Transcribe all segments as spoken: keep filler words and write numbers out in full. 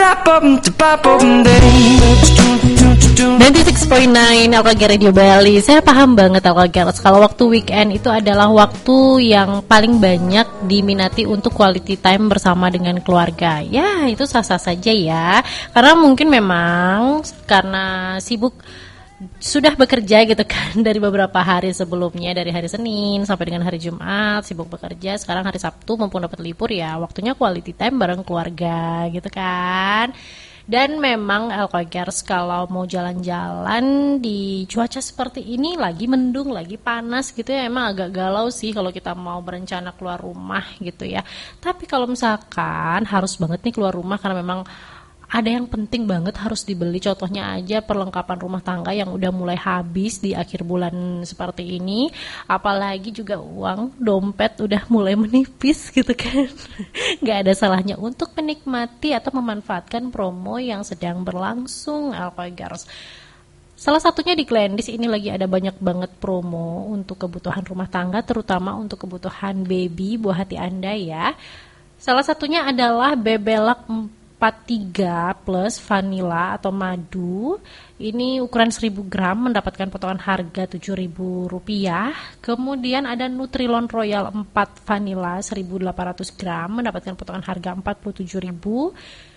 sembilan puluh enam koma sembilan Alkagar Radio Bali. Saya paham banget Alkagar, kalau waktu weekend itu adalah waktu yang paling banyak diminati untuk quality time bersama dengan keluarga. Ya, itu sah-sah saja ya. Karena mungkin memang karena sibuk sudah bekerja gitu kan dari beberapa hari sebelumnya, dari hari Senin sampai dengan hari Jumat sibuk bekerja. Sekarang hari Sabtu mumpung dapat libur ya, waktunya quality time bareng keluarga gitu kan. Dan memang Alkagers kalau mau jalan-jalan di cuaca seperti ini, lagi mendung, lagi panas gitu ya, emang agak galau sih kalau kita mau berencana keluar rumah gitu ya. Tapi kalau misalkan harus banget nih keluar rumah karena memang ada yang penting banget harus dibeli, contohnya aja perlengkapan rumah tangga yang udah mulai habis di akhir bulan seperti ini, apalagi juga uang dompet udah mulai menipis gitu kan. Gak ada salahnya untuk menikmati atau memanfaatkan promo yang sedang berlangsung Alkagers. Salah satunya di Glendis ini lagi ada banyak banget promo untuk kebutuhan rumah tangga, terutama untuk kebutuhan baby buah hati Anda ya. Salah satunya adalah Bebelak empat puluh tiga plus vanilla atau madu. Ini ukuran seribu gram mendapatkan potongan harga tujuh ribu rupiah. Kemudian ada Nutrilon Royal empat vanilla seribu delapan ratus gram mendapatkan potongan harga empat puluh tujuh ribu.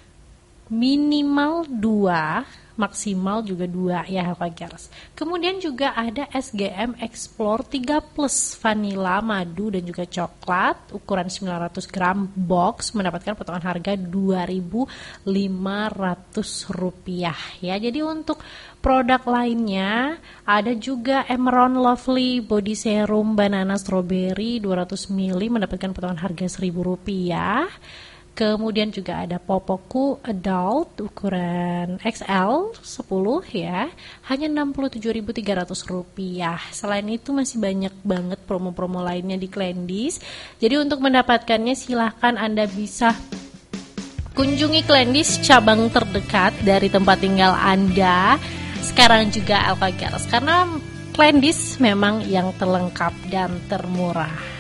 Minimal dua, maksimal juga dua ya Alkagers. Kemudian juga ada S G M Explore tiga plus vanilla, madu dan juga coklat ukuran sembilan ratus gram box mendapatkan potongan harga dua ribu lima ratus rupiah ya. Jadi untuk produk lainnya ada juga Emerald Lovely Body Serum Banana Strawberry dua ratus mililiter mendapatkan potongan harga seribu rupiah. Kemudian juga ada Popoku Adult ukuran X L sepuluh ya, hanya enam puluh tujuh ribu tiga ratus rupiah. Selain itu masih banyak banget promo-promo lainnya di Glendis. Jadi untuk mendapatkannya silahkan Anda bisa kunjungi Glendis cabang terdekat dari tempat tinggal Anda sekarang juga Alkagers, karena Glendis memang yang terlengkap dan termurah.